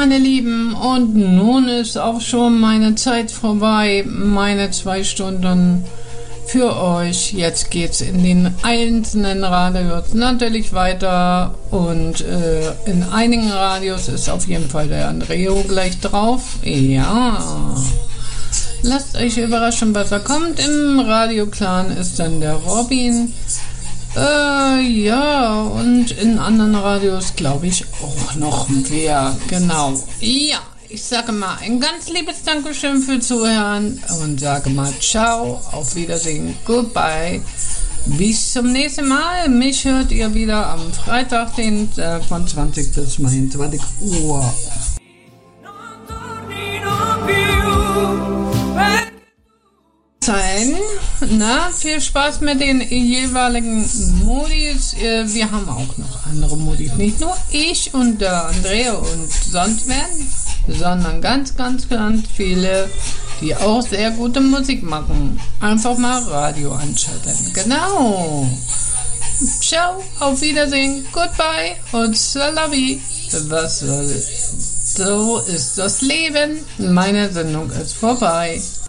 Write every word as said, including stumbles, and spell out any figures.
meine Lieben, und nun ist auch schon meine Zeit vorbei, meine zwei Stunden für euch. Jetzt geht's in den einzelnen Radios natürlich weiter und äh, in einigen Radios ist auf jeden Fall der Andreo gleich drauf. Ja, lasst euch überraschen, was da kommt. Im Radio-Clan ist dann der Robin. Äh, ja, und in anderen Radios glaube ich auch noch wer. Genau. Ja, ich sage mal ein ganz liebes Dankeschön für Zuhören und sage mal ciao, auf Wiedersehen, goodbye. Bis zum nächsten Mal. Mich hört ihr wieder am Freitag, den äh, von zwanzig bis einundzwanzig Uhr. Sein. Na, viel Spaß mit den jeweiligen Modis. Wir haben auch noch andere Modis. Nicht nur ich und der Andrea und sonst werden, sondern ganz, ganz, ganz viele, die auch sehr gute Musik machen. Einfach mal Radio anschalten. Genau. Ciao, auf Wiedersehen, goodbye und salavi. Was soll? So ist das Leben. Meine Sendung ist vorbei.